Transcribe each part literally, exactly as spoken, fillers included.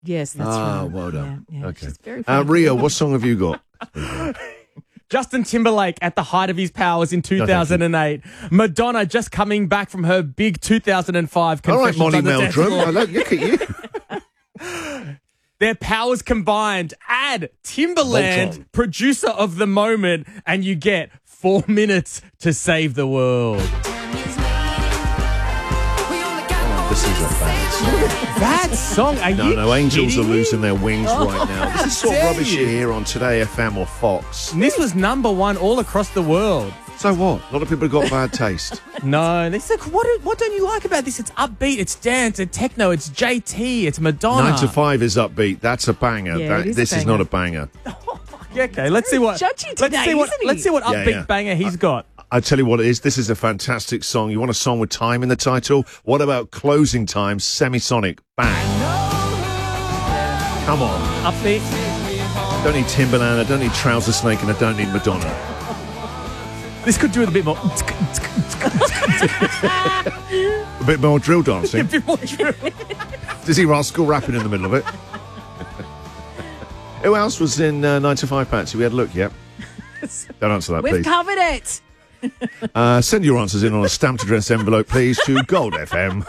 Yes, that's ah, right. well done. Yeah, yeah. Okay. She's very Uh, funny. Rio, what song have you got? Justin Timberlake at the height of his powers in two thousand eight. Madonna just coming back from her big two thousand five All right, Confessions Molly on the Dance Meldrum. Floor. I look, look at you. Their powers combined. Add Timberland, Bolt on. producer of the moment, and you get four minutes to save the world. This is a bad song. That song, are No, you no, angels are kidding me? losing their wings right now. This is sort of dare rubbish you. you hear on Today F M or Fox. And this was number one all across the world. So what? A lot of people have got bad taste. No, they said, what, what don't you like about this? It's upbeat, it's dance, it's techno, it's J T, it's Madonna. Nine to five is upbeat. That's a banger. Yeah, That- it is a this is banger. not a banger. Yeah, okay, let's see what. judgy let's today, see what. isn't he? Let's see what Yeah, upbeat yeah. banger he's got. I tell you what it is. This is a fantastic song. You want a song with time in the title? What about Closing Time? Semisonic. Bang. Come on. Upbeat. I don't need Timberland. I don't need Trouser Snake, and I don't need Madonna. This could do with a bit more. A bit more drill dancing. a bit more drill. Dizzy Rascal rapping in the middle of it. Who else was in uh, nine to five, Patsy? We had a look, yep. Don't answer that, We've please. covered it. Uh, send your answers in on a stamped address envelope, please, to Gold F M.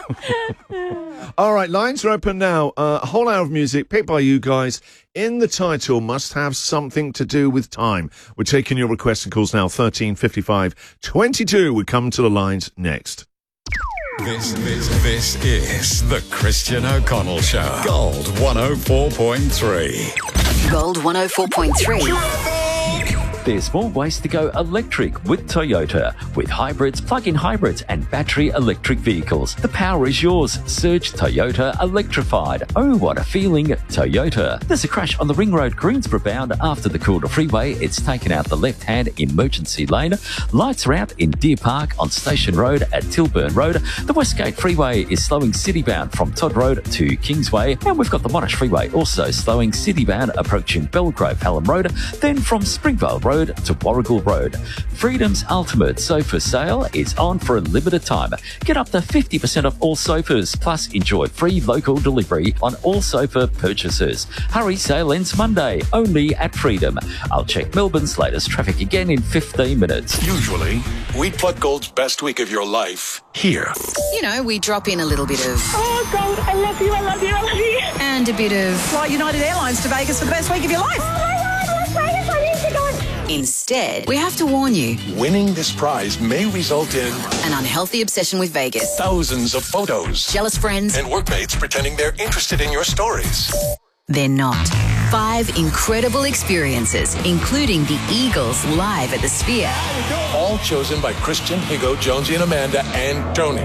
All right, lines are open now. Uh, a whole hour of music picked by you guys. In the title must have something to do with time. We're taking your requests and calls now. thirteen fifty-five twenty-two. We come to the lines next. This, this, this is the Christian O'Connell Show. Gold one oh four point three. Gold one oh four point three. There's more ways to go electric with Toyota. With hybrids, plug-in hybrids and battery electric vehicles. The power is yours. Search Toyota Electrified. Oh, what a feeling. Toyota. There's a crash on the Ring Road Greensboro bound after the Coolder Freeway. It's taken out the left-hand emergency lane. Lights are out in Deer Park on Station Road at Tilburn Road. The Westgate Freeway is slowing city-bound from Todd Road to Kingsway. And we've got the Monash Freeway also slowing city-bound approaching Belgrove Hallam Road. Then from Springvale Road to Warrigal Road. Freedom's Ultimate Sofa Sale is on for a limited time. Get up to fifty percent off all sofas, plus enjoy free local delivery on all sofa purchases. Hurry, sale ends Monday, only at Freedom. I'll check Melbourne's latest traffic again in fifteen minutes. Usually, we plug Gold's best week of your life here. You know, we drop in a little bit of. Oh, Gold, I love you, I love you, I love you. And a bit of. Fly United Airlines to Vegas for the best week of your life. Oh, my God, Las Vegas, I need to go. Instead, we have to warn you Winning this prize may result in an unhealthy obsession with Vegas, thousands of photos jealous friends, and workmates pretending they're interested in your stories. they're not. Five incredible experiences, including the Eagles live at the Sphere. All chosen by Christian, Higo, Jonesy, and Amanda, and Tony.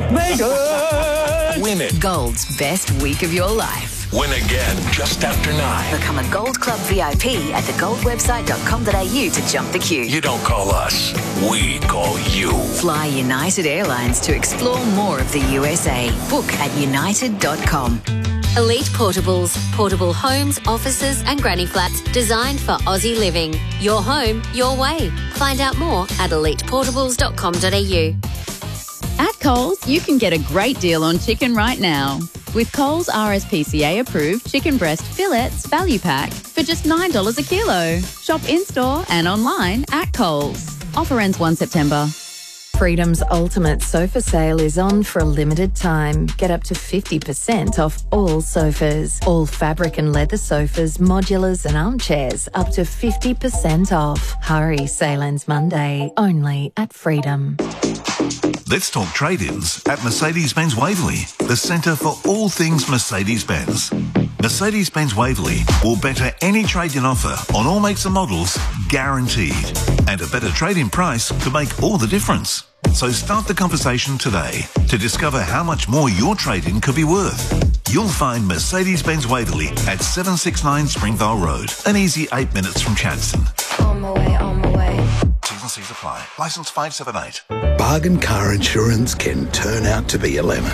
Win it. Gold's best week of your life. Win again just after nine. Become a Gold Club V I P at the gold website dot com dot a u to jump the queue. You don't call us, we call you. Fly United Airlines to explore more of the U S A. Book at united dot com. Elite Portables. Portable homes, offices and granny flats designed for Aussie living. Your home, your way. Find out more at elite portables dot com dot a u. At Coles, you can get a great deal on chicken right now. With Coles R S P C A approved chicken breast fillets value pack for just nine dollars a kilo. Shop in-store and online at Coles. Offer ends the first of September. Freedom's Ultimate Sofa Sale is on for a limited time. Get up to fifty percent off all sofas. All fabric and leather sofas, modulars and armchairs up to fifty percent off. Hurry, sale ends Monday, only at Freedom. Let's talk trade-ins at Mercedes-Benz Waverley, the centre for all things Mercedes-Benz. Mercedes-Benz Waverley will better any trade-in offer on all makes and models, guaranteed. And a better trade-in price could make all the difference. So start the conversation today to discover how much more your trade-in could be worth. You'll find Mercedes-Benz Waverley at seven sixty-nine Springvale Road, an easy eight minutes from Chadstone. On my way, on my way. T's and C's apply. Licence five seven eight. Bargain car insurance can turn out to be a lemon.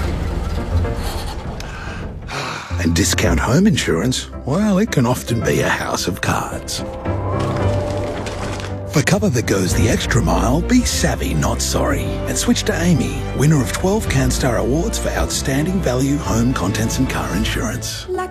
And discount home insurance, well, it can often be a house of cards. For cover that goes the extra mile, be savvy, not sorry. And switch to Amy, winner of twelve CanStar Awards for outstanding value home contents and car insurance.